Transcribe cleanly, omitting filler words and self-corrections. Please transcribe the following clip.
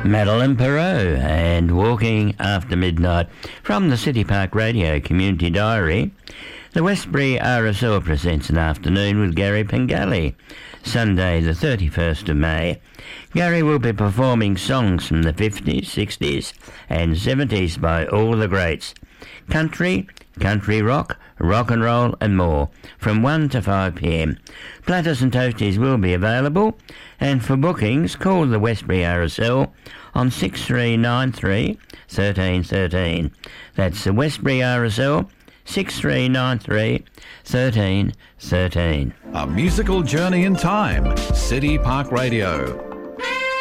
Madeline Perot and Walking After Midnight. From the City Park Radio Community Diary, the Westbury RSL presents An Afternoon with Gary Pengelly. Sunday the 31st of May. Gary will be performing songs from the 50s, 60s and 70s by all the greats. Country, country rock, rock and roll and more from 1 to 5 p.m. Platters and toasties will be available, and for bookings call the Westbury RSL on 6393 1313. That's the Westbury RSL 6393 1313. A musical journey in time. City Park Radio.